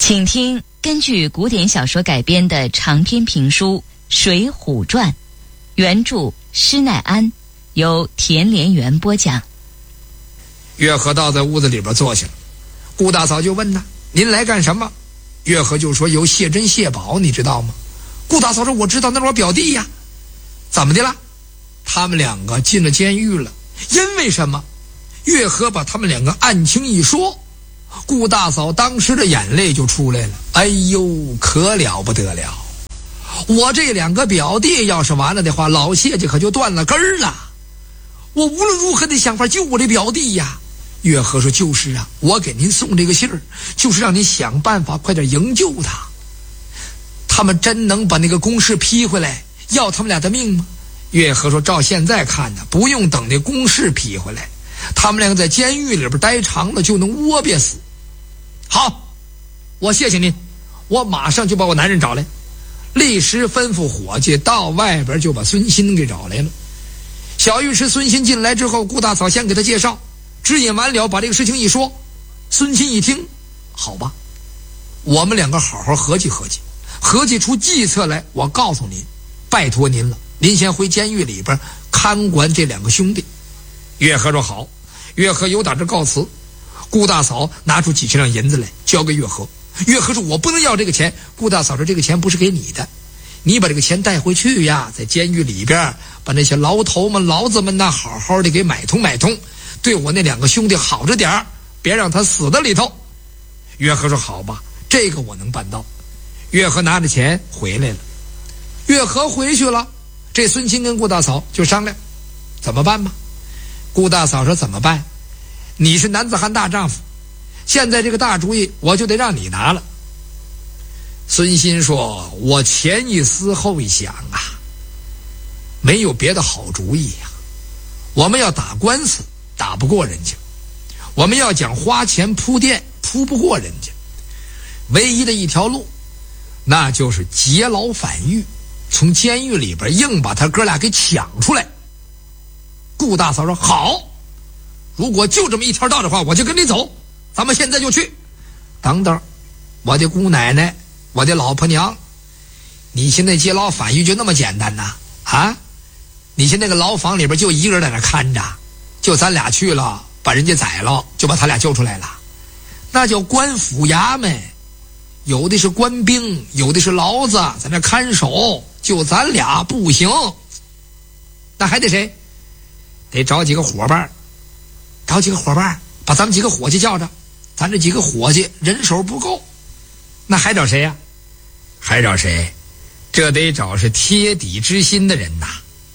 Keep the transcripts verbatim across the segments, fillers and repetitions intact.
请听根据古典小说改编的长篇评书《水浒传》，原著施耐庵，由田连元播讲。 月和道在屋子里边坐下了，顾大嫂就问他：“您来干什么？”月和就说：“有谢珍谢宝，你知道吗？”顾大嫂说：“我知道，那是我表弟呀。”怎么的了？他们两个进了监狱了，因为什么？月和把他们两个案情一说，顾大嫂当时的眼泪就出来了。哎呦，可了不得了！我这两个表弟要是完了的话，老谢家可就断了根儿了。我无论如何得想法救我这表弟呀。月和说：“就是啊，我给您送这个信儿，就是让您想办法快点营救他。他们真能把那个公事批回来，要他们俩的命吗？”月和说：“照现在看呢，不用等那公事批回来，他们两个在监狱里边待长了就能窝憋死。好，我谢谢您，我马上就把我男人找来。”立时吩咐伙计到外边就把孙鑫给找来了。小尉迟孙鑫进来之后，顾大嫂先给他介绍，指引完了把这个事情一说。孙鑫一听，好吧，我们两个好好合计合计，合计出计策来，我告诉您，拜托您了，您先回监狱里边看管这两个兄弟。月和说好。月和有打这告辞，顾大嫂拿出几千两银子来交给月和。月和说：“我不能要这个钱。”顾大嫂说：“这个钱不是给你的，你把这个钱带回去呀，在监狱里边把那些牢头们牢子们呐好好的给买通买通，对我那两个兄弟好着点儿，别让他死在里头。”月和说：“好吧，这个我能办到。”月和拿着钱回来了。月和回去了，这孙鑫跟顾大嫂就商量怎么办吧。顾大嫂说：“怎么办？你是男子汉大丈夫，现在这个大主意我就得让你拿了。”孙鑫说：“我前一思后一想啊，没有别的好主意呀。我们要打官司打不过人家，我们要讲花钱铺垫铺不过人家，唯一的一条路那就是劫牢反狱，从监狱里边硬把他哥俩给抢出来。”顾大嫂说：“好，如果就这么一条道的话，我就跟你走，咱们现在就去。”等等，我的姑奶奶，我的老婆娘，你现在劫牢反狱就那么简单呐？啊，你现在那个牢房里边就一个人在那看着，就咱俩去了把人家宰了，就把他俩救出来了，那叫官府衙门，有的是官兵，有的是牢子在那看守，就咱俩不行，那还得谁？得找几个伙伴，找几个伙伴把咱们几个伙计叫着，咱这几个伙计人手不够，那还找谁呀？还找谁？这得找是贴底知心的人呐。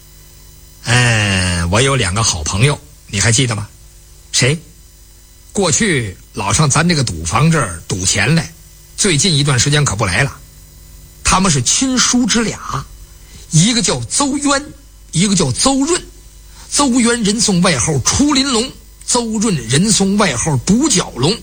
嗯，我有两个好朋友，你还记得吗？谁？过去老上咱这个赌房这儿赌钱来，最近一段时间可不来了。他们是亲叔之俩，一个叫邹渊，一个叫邹润。邹渊人送外号出林龙，邹润人送外号独角龙。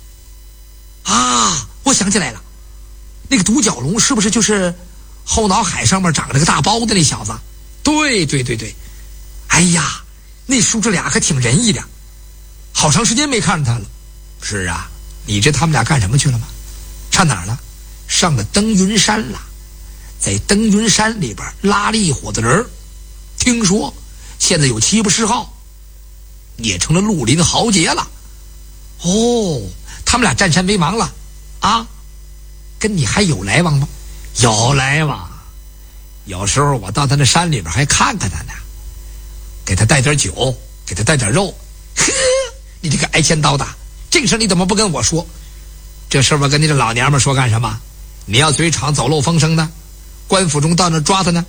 啊，我想起来了，那个独角龙是不是就是后脑海上面长着个大包的那小子？对对对对，哎呀，那叔侄俩可挺仁义的，好长时间没看着他了。是啊，你知他们俩干什么去了吗？上哪儿了？上了登云山了，在登云山里边拉了一伙子人，听说现在有七八十号，也成了绿林豪杰了。哦，他们俩占山为王了啊？跟你还有来往吗？有来往，有时候我到他那山里边还看看他呢，给他带点酒，给他带点肉。呵，你这个挨千刀的，这个事你怎么不跟我说？这事我跟你这老娘们说干什么？你要嘴场走漏风声呢？官府中到那抓他呢？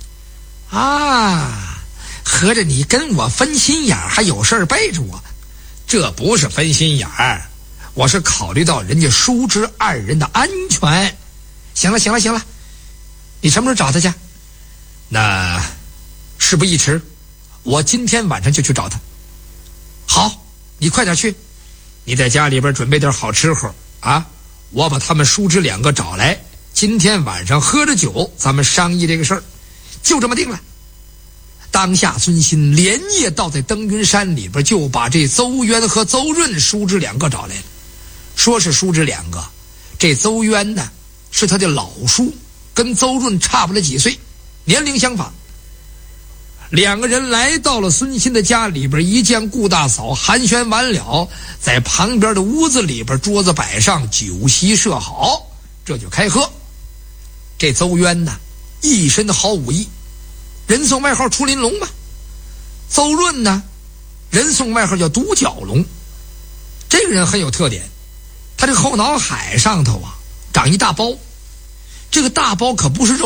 啊，合着你跟我分心眼儿，还有事儿背着我？这不是分心眼儿，我是考虑到人家叔侄二人的安全。行了行了行了，你什么时候找他去？那事不宜迟，我今天晚上就去找他。好，你快点去，你在家里边准备点好吃喝啊，我把他们叔侄两个找来，今天晚上喝着酒，咱们商议这个事儿，就这么定了。当下孙鑫连夜到在登云山里边，就把这邹渊和邹润叔侄两个找来了。说是叔侄两个， 这邹渊呢是他的老叔，跟邹润差不了几岁，年龄相仿。两个人来到了孙钦的家里边，一见顾大嫂寒暄完了，在旁边的屋子里边，桌子摆上，酒席设好，这就开喝。这邹渊呢一身的好武艺，人送外号出林龙嘛。邹润呢人送外号叫独角龙。这个人很有特点，他这个后脑海上头啊长一大包，这个大包可不是肉